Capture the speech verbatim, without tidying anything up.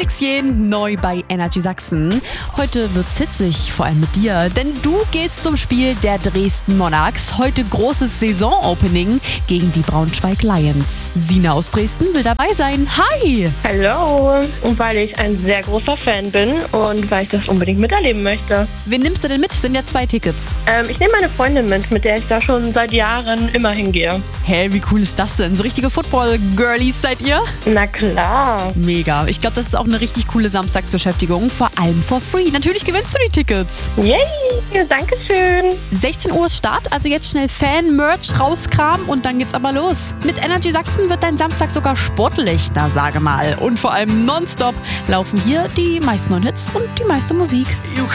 Füchschen, neu bei Energy Sachsen. Heute wird's hitzig, vor allem mit dir, denn du gehst zum Spiel der Dresden Monarchs. Heute großes Saisonopening gegen die Braunschweig Lions. Sina aus Dresden will dabei sein. Hi! Hallo! Und weil ich ein sehr großer Fan bin und weil ich das unbedingt miterleben möchte. Wen nimmst du denn mit? Sind ja zwei Tickets. Ähm, ich nehme meine Freundin mit, mit der ich da schon seit Jahren immer hingehe. Hä, wie cool ist das denn? So richtige Football-Girlies seid ihr? Na klar. Mega. Ich glaube, das ist auch eine richtig coole Samstagsbeschäftigung. Vor allem for free. Natürlich gewinnst du die Tickets. Yay! Dankeschön. sechzehn Uhr ist Start, also jetzt schnell Fan-Merch rauskramen und dann geht's aber los. Mit Energy Sachsen wird dein Samstag sogar sportlich, da sage mal. Und vor allem nonstop laufen hier die meisten neuen Hits und die meiste Musik.